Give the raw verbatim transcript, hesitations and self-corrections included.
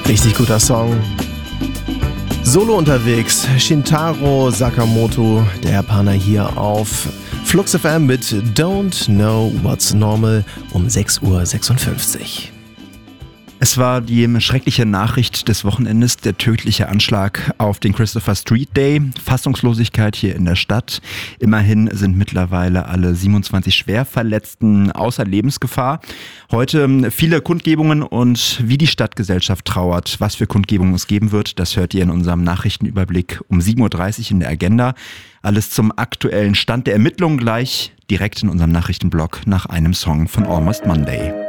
Richtig guter Song. Solo unterwegs, Shintaro Sakamoto, der Japaner hier auf Flux F M mit Don't Know What's Normal um sechs Uhr sechsundfünfzig. Es war die schreckliche Nachricht des Wochenendes, der tödliche Anschlag auf den Christopher Street Day. Fassungslosigkeit hier in der Stadt. Immerhin sind mittlerweile alle siebenundzwanzig Schwerverletzten außer Lebensgefahr. Heute viele Kundgebungen und wie die Stadtgesellschaft trauert. Was für Kundgebungen es geben wird, das hört ihr in unserem Nachrichtenüberblick um sieben Uhr dreißig in der Agenda. Alles zum aktuellen Stand der Ermittlungen gleich direkt in unserem Nachrichtenblock nach einem Song von Almost Monday.